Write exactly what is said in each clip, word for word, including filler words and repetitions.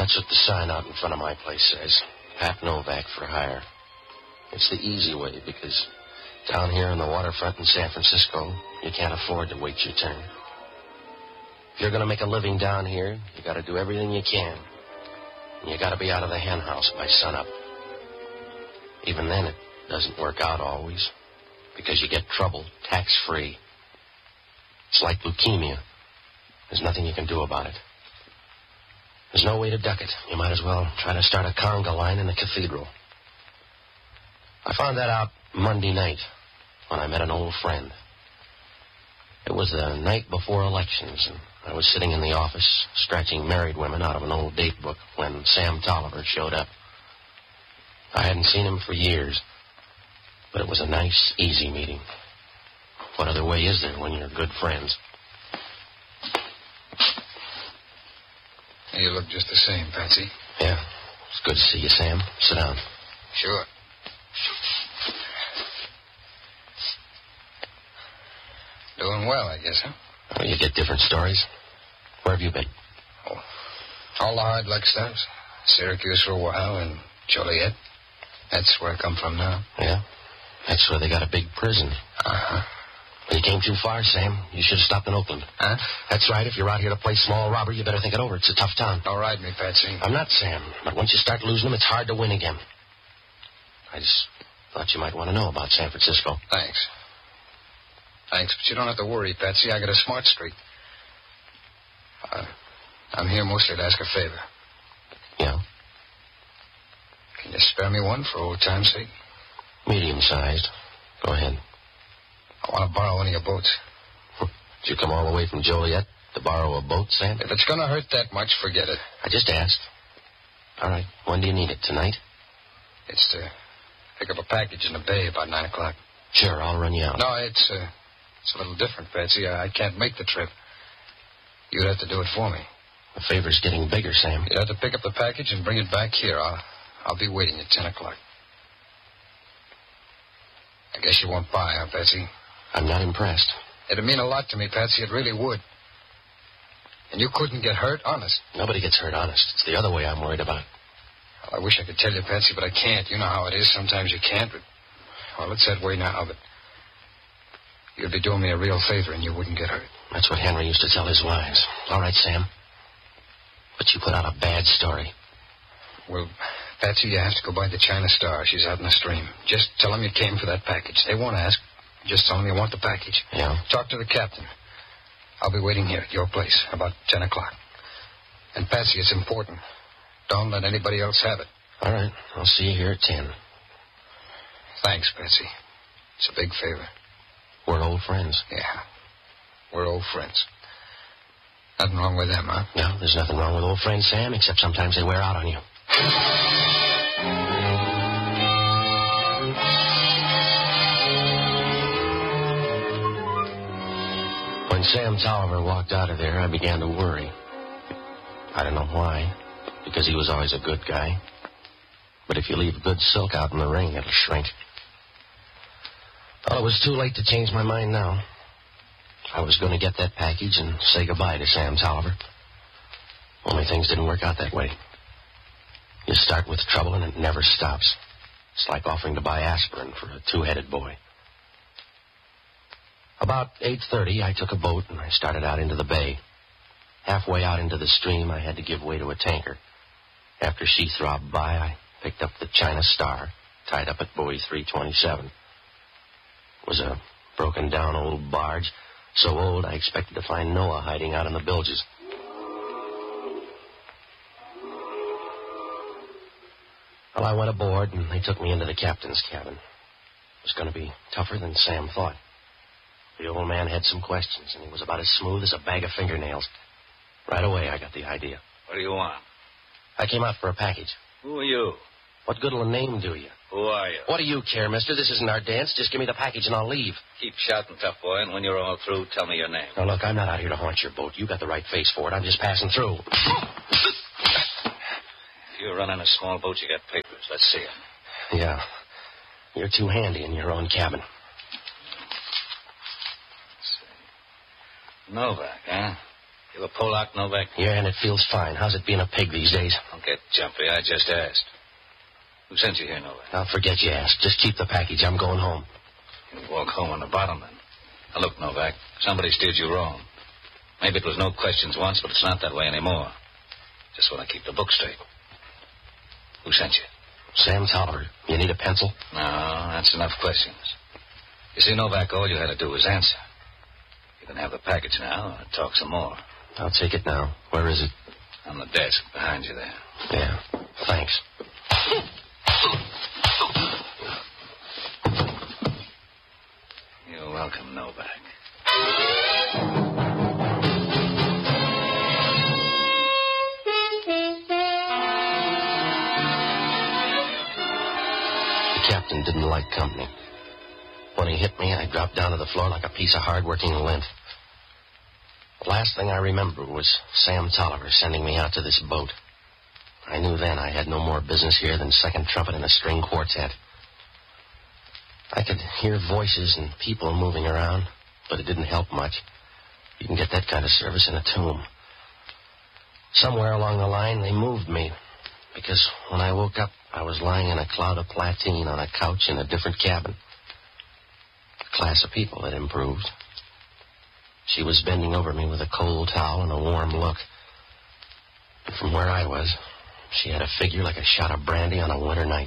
That's what the sign out in front of my place says. Pat Novak for hire. It's the easy way because down here on the waterfront in San Francisco, you can't afford to wait your turn. If you're going to make a living down here, you got to do everything you can. And you got to be out of the hen house by sunup. Even then, it doesn't work out always because you get trouble tax-free. It's like leukemia. There's nothing you can do about it. There's no way to duck it. You might as well try to start a conga line in the cathedral. I found that out Monday night when I met an old friend. It was the night before elections, and I was sitting in the office scratching married women out of an old date book when Sam Tolliver showed up. I hadn't seen him for years, but it was a nice, easy meeting. What other way is there when you're good friends? You look just the same, Patsy. Yeah, it's good to see you, Sam. Sit down. Sure. Doing well, I guess, huh? Oh, you get different stories. Where have you been? Oh, all the hard luck stops. Syracuse for a while and Joliet. That's where I come from now. Yeah? That's where they got a big prison. Uh-huh. Well, you came too far, Sam. You should have stopped in Oakland. Huh? That's right. If you're out here to play small robber, you better think it over. It's a tough town. Don't ride me, Patsy. I'm not, Sam. But once you start losing them, it's hard to win again. I just thought you might want to know about San Francisco. Thanks. Thanks, but you don't have to worry, Patsy. I got a smart streak. Uh, I'm here mostly to ask a favor. Yeah? Can you spare me one for old time's sake? Medium-sized. Go ahead. I want to borrow one of your boats. Did you come all the way from Joliet to borrow a boat, Sam? If it's going to hurt that much, forget it. I just asked. All right. When do you need it? Tonight? It's to pick up a package in the bay about nine o'clock. Sure, I'll run you out. No, it's, uh, it's a little different, Patsy. I, I can't make the trip. You'd have to do it for me. The favor's getting bigger, Sam. You'd have to pick up the package and bring it back here. I'll, I'll be waiting at ten o'clock. I guess you won't buy, huh, Patsy? I'm not impressed. It'd mean a lot to me, Patsy. It really would. And you couldn't get hurt, honest. Nobody gets hurt, honest. It's the other way I'm worried about. Well, I wish I could tell you, Patsy, but I can't. You know how it is. Sometimes you can't, but... Well, it's that way now, but... You'd be doing me a real favor and you wouldn't get hurt. That's what Henry used to tell his wives. All right, Sam. But you put out a bad story. Well, Patsy, you have to go by the China Star. She's out in the stream. Just tell them you came for that package. They won't ask. Just tell them you want the package. Yeah? Talk to the captain. I'll be waiting here at your place about ten o'clock. And, Patsy, it's important. Don't let anybody else have it. All right. I'll see you here at ten. Thanks, Patsy. It's a big favor. We're old friends. Yeah. We're old friends. Nothing wrong with them, huh? No, there's nothing wrong with old friends, Sam, except sometimes they wear out on you. When Sam Tolliver walked out of there, I began to worry. I don't know why, because he was always a good guy. But if you leave good silk out in the ring, it'll shrink. Thought it was too late to change my mind now. I was going to get that package and say goodbye to Sam Tolliver. Only things didn't work out that way. You start with trouble and it never stops. It's like offering to buy aspirin for a two-headed boy. About eight thirty, I took a boat and I started out into the bay. Halfway out into the stream, I had to give way to a tanker. After she throbbed by, I picked up the China Star, tied up at buoy three twenty-seven. It was a broken-down old barge, so old I expected to find Noah hiding out in the bilges. Well, I went aboard, and they took me into the captain's cabin. It was going to be tougher than Sam thought. The old man had some questions, and he was about as smooth as a bag of fingernails. Right away, I got the idea. What do you want? I came out for a package. Who are you? What good'll a name do you? Who are you? What do you care, mister? This isn't our dance. Just give me the package and I'll leave. Keep shouting, tough boy, and when you're all through, tell me your name. Now, look, I'm not out here to haunt your boat. You got the right face for it. I'm just passing through. If you're running a small boat, you got papers. Let's see them. Yeah. You're too handy in your own cabin. Let's see. Novak, huh? You a Polak, Novak? Yeah, and it feels fine. How's it being a pig these days? Don't get jumpy. I just asked. Who sent you here, Novak? I'll forget you asked. Just keep the package. I'm going home. You walk home on the bottom, then. Now, look, Novak, somebody steered you wrong. Maybe it was no questions once, but it's not that way anymore. Just want to keep the book straight. Who sent you? Sam Tolliver. You need a pencil? No, that's enough questions. You see, Novak, all you had to do was answer. You can have the package now and talk some more. I'll take it now. Where is it? On the desk, behind you there. Yeah, thanks. You're welcome, Novak. The captain didn't like company. When he hit me, I dropped down to the floor like a piece of hard-working lint. The last thing I remember was Sam Tolliver sending me out to this boat. I knew then I had no more business here than second trumpet in a string quartet. I could hear voices and people moving around, but it didn't help much. You can get that kind of service in a tomb. Somewhere along the line, they moved me, because when I woke up, I was lying in a cloud of platine on a couch in a different cabin. The class of people had improved. She was bending over me with a cold towel and a warm look. And from where I was, she had a figure like a shot of brandy on a winter night.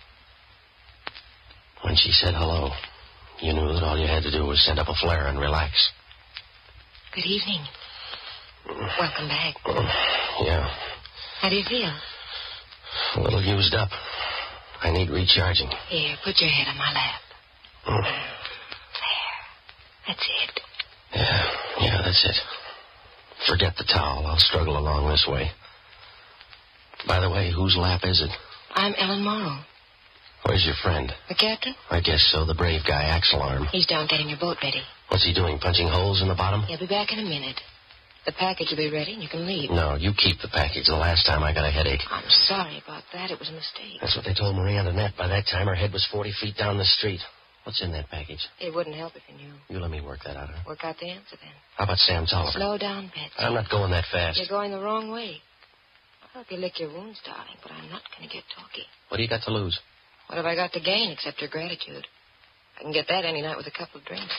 When she said hello, you knew that all you had to do was send up a flare and relax. Good evening. Welcome back. Yeah. How do you feel? A little used up. I need recharging. Here, put your head on my lap. Mm. There. That's it. Yeah, yeah, that's it. Forget the towel. I'll struggle along this way. By the way, whose lap is it? I'm Ellen Morrow. Where's your friend? The captain? I guess so, the brave guy, Axel Arm. He's down getting your boat ready. What's he doing, punching holes in the bottom? He'll be back in a minute. The package will be ready and you can leave. No, you keep the package. The last time I got a headache. I'm sorry about that. It was a mistake. That's what they told Marie Antoinette. By that time, her head was forty feet down the street. What's in that package? It wouldn't help if you knew. You let me work that out, huh? Work out the answer, then. How about Sam Tolliver? Slow down, Betsy. I'm not going that fast. You're going the wrong way. I'll help you lick your wounds, darling, but I'm not going to get talky. What do you got to lose? What have I got to gain except your gratitude? I can get that any night with a couple of drinks.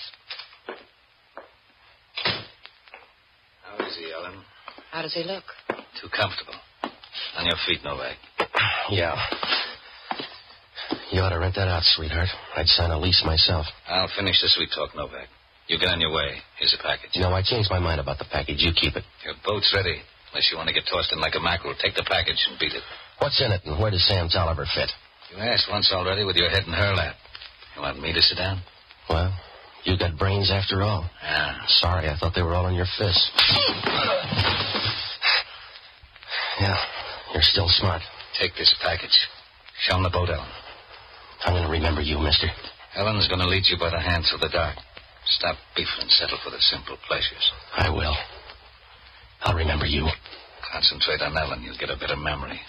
How is he, Ellen? How does he look? Too comfortable. On your feet, Novak. Yeah. You ought to rent that out, sweetheart. I'd sign a lease myself. I'll finish the sweet talk, Novak. You get on your way. Here's a package. No, I changed my mind about the package. You keep it. Your boat's ready. Unless you want to get tossed in like a mackerel, take the package and beat it. What's in it, and where does Sam Tolliver fit? You asked once already with your head in her lap. You want me to sit down? Well, you got brains after all. Yeah. Sorry, I thought they were all in your fists. Yeah, you're still smart. Take this package. Show him the boat, Ellen. I'm going to remember you, mister. Ellen's going to lead you by the hand through the dark. Stop beefing and settle for the simple pleasures. I will. I'll remember you. Concentrate on Ellen. You'll get a better memory.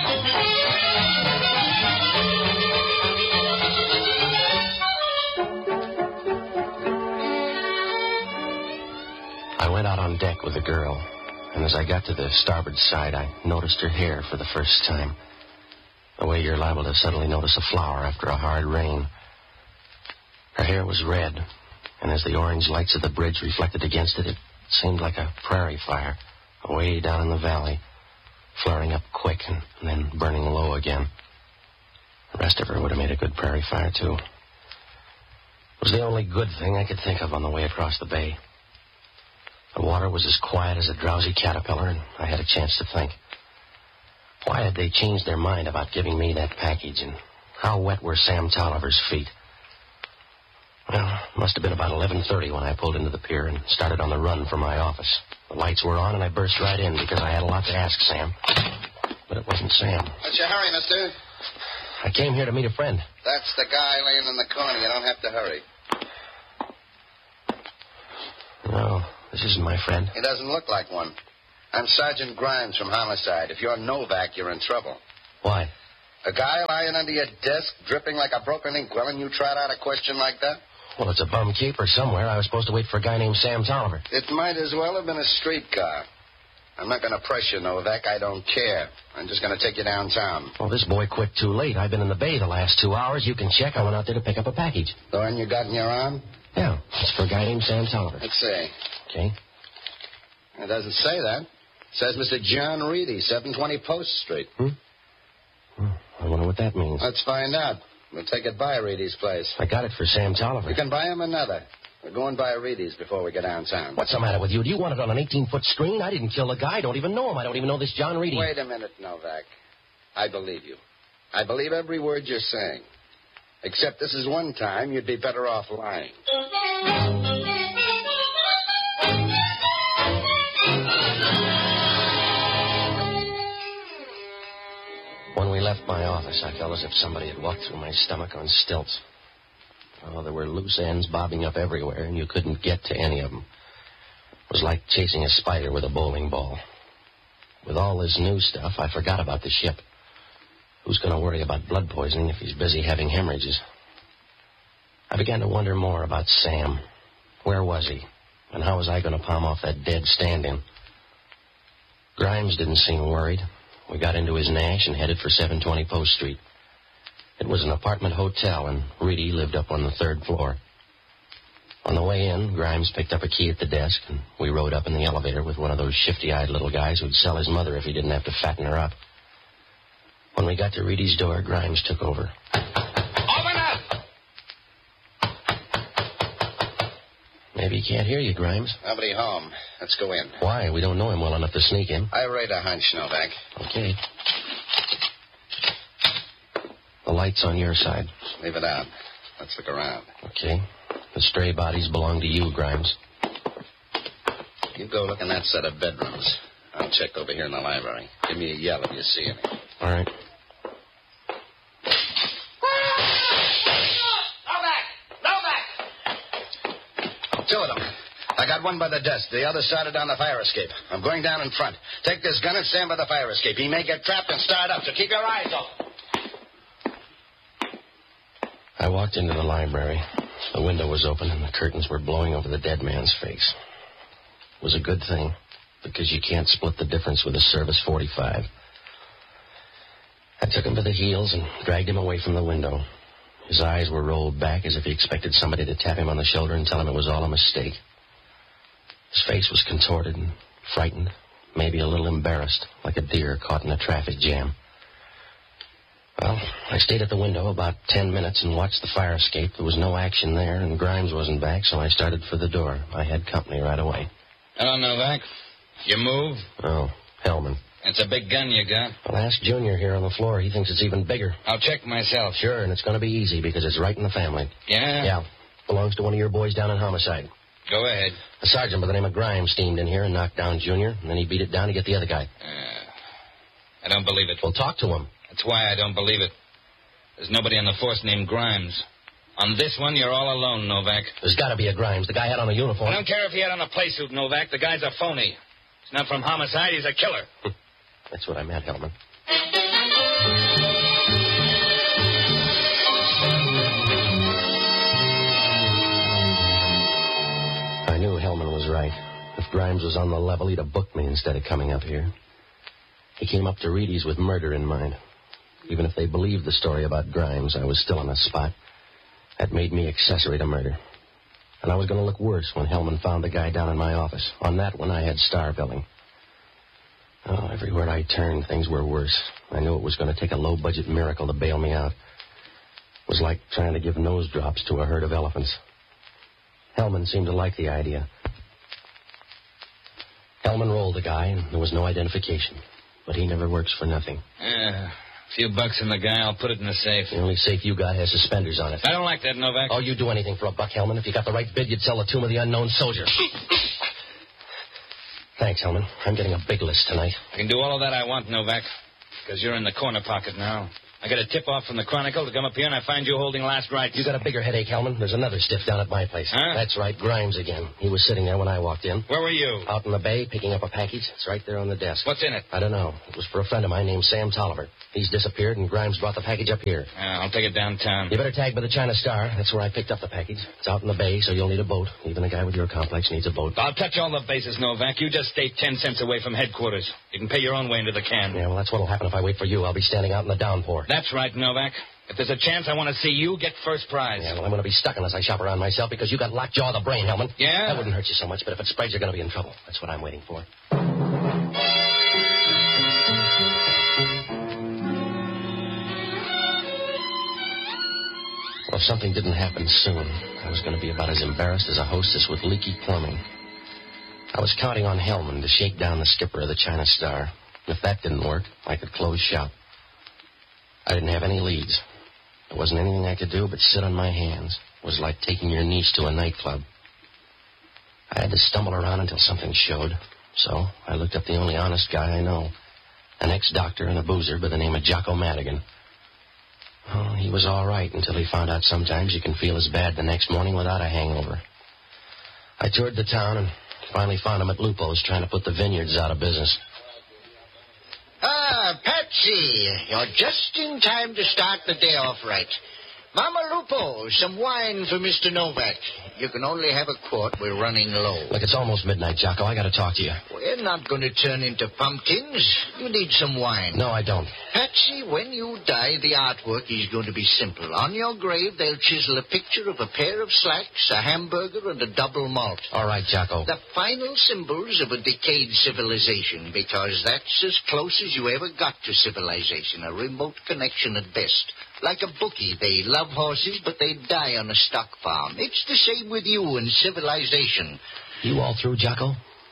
I went out on deck with the girl, and as I got to the starboard side, I noticed her hair for the first time. The way you're liable to suddenly notice a flower after a hard rain. Her hair was red, and as the orange lights of the bridge reflected against it, it seemed like a prairie fire away down in the valley, flaring up quick and, and then burning low again. The rest of her would have made a good prairie fire, too. It was the only good thing I could think of on the way across the bay. The water was as quiet as a drowsy caterpillar, and I had a chance to think. Why had they changed their mind about giving me that package, and how wet were Sam Tolliver's feet? Well, it must have been about eleven thirty when I pulled into the pier and started on the run for my office. The lights were on, and I burst right in because I had a lot to ask Sam. But it wasn't Sam. What's your hurry, mister? I came here to meet a friend. That's the guy laying in the corner. You don't have to hurry. No, this isn't my friend. He doesn't look like one. I'm Sergeant Grimes from Homicide. If you're Novak, you're in trouble. Why? A guy lying under your desk, dripping like a broken ink well, and you trot out a question like that? Well, it's a bum keeper somewhere. I was supposed to wait for a guy named Sam Tolliver. It might as well have been a streetcar. I'm not going to press you, Novak. I don't care. I'm just going to take you downtown. Well, this boy quit too late. I've been in the bay the last two hours. You can check. I went out there to pick up a package. The one you got in your arm? Yeah, it's for a guy named Sam Tolliver. Let's see. Okay. It doesn't say that. It says Mister John Reedy, seven twenty Post Street. Hmm? hmm? I wonder what that means. Let's find out. We'll take it by Reedy's place. I got it for Sam Tolliver. You can buy him another. We're going by Reedy's before we get downtown. What's the matter with you? Do you want it on an eighteen-foot screen? I didn't kill the guy. I don't even know him. I don't even know this John Reedy. Wait a minute, Novak. I believe you. I believe every word you're saying. Except this is one time you'd be better off lying. When we left my office, I felt as if somebody had walked through my stomach on stilts. Oh, there were loose ends bobbing up everywhere, and you couldn't get to any of them. It was like chasing a spider with a bowling ball. With all this new stuff, I forgot about the ship. Who's going to worry about blood poisoning if he's busy having hemorrhages? I began to wonder more about Sam. Where was he? And how was I going to palm off that dead stand-in? Grimes didn't seem worried. We got into his Nash and headed for seven twenty Post Street. It was an apartment hotel, and Reedy lived up on the third floor. On the way in, Grimes picked up a key at the desk, and we rode up in the elevator with one of those shifty-eyed little guys who'd sell his mother if he didn't have to fatten her up. When we got to Reedy's door, Grimes took over. Open up! Maybe he can't hear you, Grimes. Nobody home. Let's go in. Why? We don't know him well enough to sneak in. I rate a hunch, Novak. Okay. The light's on your side. Leave it out. Let's look around. Okay. The stray bodies belong to you, Grimes. You go look in that set of bedrooms. I'll check over here in the library. Give me a yell if you see any. All right. Two of them. I got one by the desk. The other started down the fire escape. I'm going down in front. Take this gun and stand by the fire escape. He may get trapped and start up, so keep your eyes open. I walked into the library. The window was open and the curtains were blowing over the dead man's face. It was a good thing, because you can't split the difference with a service forty-five. I took him by the heels and dragged him away from the window. His eyes were rolled back as if he expected somebody to tap him on the shoulder and tell him it was all a mistake. His face was contorted and frightened, maybe a little embarrassed, like a deer caught in a traffic jam. Well, I stayed at the window about ten minutes and watched the fire escape. There was no action there, and Grimes wasn't back, so I started for the door. I had company right away. Hello, Novak. You move? Oh, Hellman. It's a big gun you got. Well, ask Junior here on the floor. He thinks it's even bigger. I'll check myself. Sure, and it's going to be easy because it's right in the family. Yeah? Yeah. Belongs to one of your boys down in homicide. Go ahead. A sergeant by the name of Grimes steamed in here and knocked down Junior, and then he beat it down to get the other guy. Uh, I don't believe it. Well, talk to him. That's why I don't believe it. There's nobody on the force named Grimes. On this one, you're all alone, Novak. There's got to be a Grimes. The guy had on a uniform. I don't care if he had on a playsuit, Novak. The guy's a phony. He's not from homicide. He's a killer. That's what I meant, Hellman. I knew Hellman was right. If Grimes was on the level, he'd have booked me instead of coming up here. He came up to Reedy's with murder in mind. Even if they believed the story about Grimes, I was still on the spot. That made me accessory to murder. And I was going to look worse when Hellman found the guy down in my office. On that one, I had star billing. Oh, everywhere I turned, things were worse. I knew it was going to take a low-budget miracle to bail me out. It was like trying to give nose drops to a herd of elephants. Hellman seemed to like the idea. Hellman rolled the guy, and there was no identification. But he never works for nothing. Yeah, a few bucks in the guy. I'll put it in the safe. The only safe you got has suspenders on it. I don't like that, Novak. Oh, you'd do anything for a buck, Hellman. If you got the right bid, you'd sell the tomb of the unknown soldier. Thanks, Hellman. I'm getting a big list tonight. I can do all of that I want, Novak, because you're in the corner pocket now. I got a tip-off from the Chronicle to come up here, and I find you holding last rites. You got a bigger headache, Hellman. There's another stiff down at my place. Huh? That's right, Grimes again. He was sitting there when I walked in. Where were you? Out in the bay, picking up a package. It's right there on the desk. What's in it? I don't know. It was for a friend of mine named Sam Tolliver. He's disappeared, and Grimes brought the package up here. Uh, I'll take it downtown. You better tag by the China Star. That's where I picked up the package. It's out in the bay, so you'll need a boat. Even a guy with your complex needs a boat. I'll touch all the bases, Novak. You just stay ten cents away from headquarters. You can pay your own way into the can. Yeah, well, that's what'll happen if I wait for you. I'll be standing out in the downpour. That's right, Novak. If there's a chance I want to see you get first prize. Yeah, well, I'm going to be stuck unless I shop around myself because you got lockjaw of the brain, Hellman. Yeah? That wouldn't hurt you so much, but if it spreads, you're going to be in trouble. That's what I'm waiting for. Well, if something didn't happen soon, I was going to be about as embarrassed as a hostess with leaky plumbing. I was counting on Hellman to shake down the skipper of the China Star. If that didn't work, I could close shop. I didn't have any leads. There wasn't anything I could do but sit on my hands. It was like taking your niece to a nightclub. I had to stumble around until something showed. So I looked up the only honest guy I know, an ex-doctor and a boozer by the name of Jocko Madigan. Oh, he was all right until he found out sometimes you can feel as bad the next morning without a hangover. I toured the town and finally found him at Lupo's trying to put the vineyards out of business. Ah, Patsy, you're just in time to start the day off right. Mama Lupo, some wine for Mister Novak. You can only have a quart. We're running low. Look, it's almost midnight, Jocko. I got to talk to you. We're not going to turn into pumpkins. You need some wine. No, I don't. Patsy, when you die, the artwork is going to be simple. On your grave, they'll chisel a picture of a pair of slacks, a hamburger, and a double malt. All right, Jocko. The final symbols of a decayed civilization, because that's as close as you ever got to civilization, a remote connection at best. Like a bookie, they love horses, but they die on a stock farm. It's the same with you and civilization. You all through, Jocko?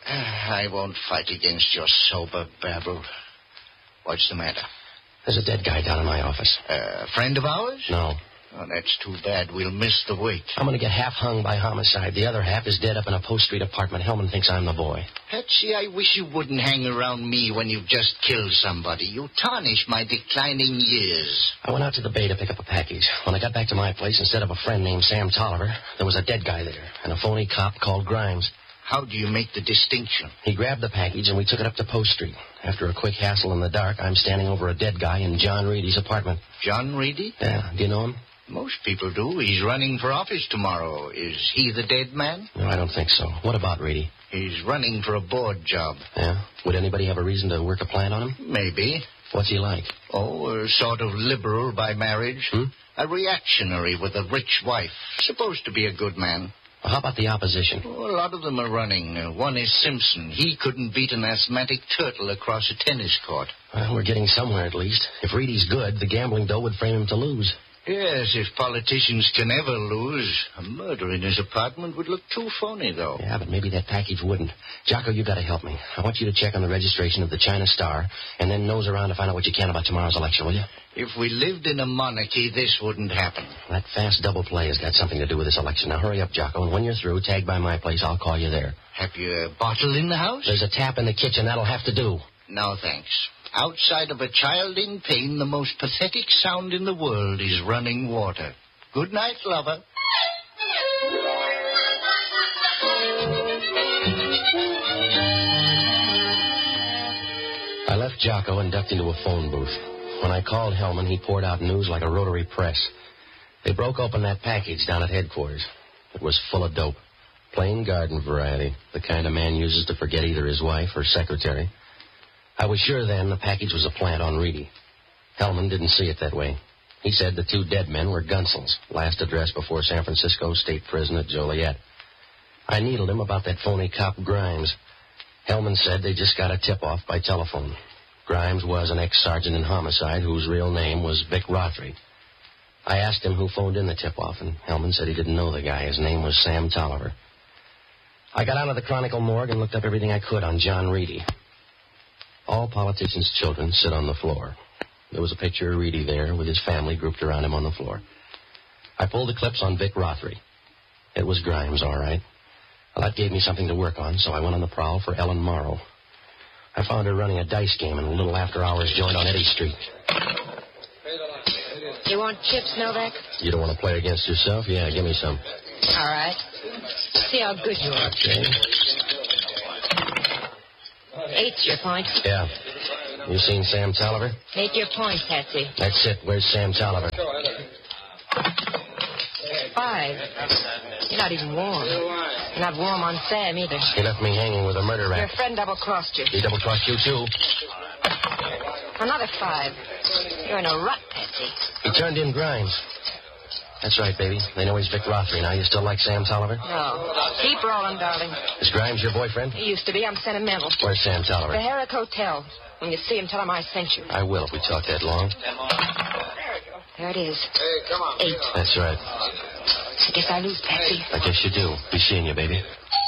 I won't fight against your sober babble. What's the matter? There's a dead guy down in my office. A uh, friend of ours? No. Oh, that's too bad. We'll miss the wake. I'm going to get half hung by homicide. The other half is dead up in a Post Street apartment. Hellman thinks I'm the boy. Patsy, I wish you wouldn't hang around me when you've just killed somebody. You tarnish my declining years. I went out to the bay to pick up a package. When I got back to my place, instead of a friend named Sam Tolliver, there was a dead guy there and a phony cop called Grimes. How do you make the distinction? He grabbed the package and we took it up to Post Street. After a quick hassle in the dark, I'm standing over a dead guy in John Reedy's apartment. John Reedy? Yeah, do you know him? Most people do. He's running for office tomorrow. Is he the dead man? No, I don't think so. What about Reedy? He's running for a board job. Yeah? Would anybody have a reason to work a plan on him? Maybe. What's he like? Oh, a sort of liberal by marriage. Hmm? A reactionary with a rich wife. Supposed to be a good man. Well, how about the opposition? Oh, a lot of them are running. Uh, one is Simpson. He couldn't beat an asthmatic turtle across a tennis court. Well, we're getting somewhere at least. If Reedy's good, the gambling dough would frame him to lose. Yes, if politicians can ever lose. A murder in his apartment would look too phony, though. Yeah, but maybe that package wouldn't. Jocko, you got to help me. I want you to check on the registration of the China Star and then nose around to find out what you can about tomorrow's election, will you? If we lived in a monarchy, this wouldn't happen. That fast double play has got something to do with this election. Now, hurry up, Jocko, and when you're through, tag by my place. I'll call you there. Have you a bottle in the house? There's a tap in the kitchen. That'll have to do. No, thanks. Outside of a child in pain, the most pathetic sound in the world is running water. Good night, lover. I left Jocko and ducked into a phone booth. When I called Hellman, he poured out news like a rotary press. They broke open that package down at headquarters. It was full of dope. Plain garden variety, the kind a man uses to forget either his wife or secretary. I was sure then the package was a plant on Reedy. Hellman didn't see it that way. He said the two dead men were Gunsels, last addressed before San Francisco State Prison at Joliet. I needled him about that phony cop Grimes. Hellman said they just got a tip-off by telephone. Grimes was an ex-sergeant in homicide whose real name was Vic Rothery. I asked him who phoned in the tip-off, and Hellman said he didn't know the guy. His name was Sam Tolliver. I got out of the Chronicle morgue and looked up everything I could on John Reedy. All politicians' children sit on the floor. There was a picture of Reedy there with his family grouped around him on the floor. I pulled the clips on Vic Rothery. It was Grimes, all right. Well, that gave me something to work on, so I went on the prowl for Ellen Morrow. I found her running a dice game in a little after-hours joint on Eddy Street. You want chips, Novak? You don't want to play against yourself? Yeah, give me some. All right. See how good you are. Okay. Eight's your point. Yeah. You seen Sam Tolliver? Make your point, Patsy. That's it. Where's Sam Tolliver? Five. You're not even warm. You're not warm on Sam, either. He left me hanging with a murder Your rap. friend double-crossed you. He double-crossed you, too. Another five. You're in a rut, Patsy. He turned in Grimes. That's right, baby. They know he's Vic Rothery. Now you still like Sam Tolliver? No. Keep rolling, darling. Is Grimes your boyfriend? He used to be. I'm sentimental. Where's Sam Tolliver? The Herrick Hotel. When you see him, tell him I sent you. I will if we talk that long. There it is. Hey, come on. Eight. That's right. I guess I lose, Patsy. I guess you do. Be seeing you, baby.